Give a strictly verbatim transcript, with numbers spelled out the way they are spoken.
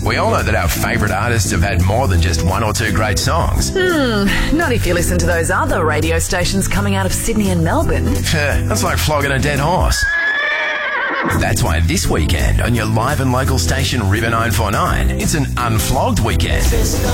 We all know that our favourite artists have had more than just one or two great songs. Hmm, not if you listen to those other radio stations coming out of Sydney and Melbourne. That's like flogging a dead horse. That's why this weekend on your live and local station River nine four nine, it's an unflogged weekend.